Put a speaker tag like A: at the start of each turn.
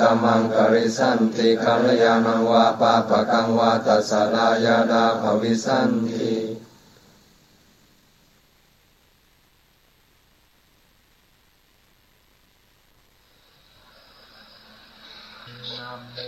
A: ธัมมังกริสันติกัลยาณังวาปาปะกังวาตัสสะลายาดาภวิสันติ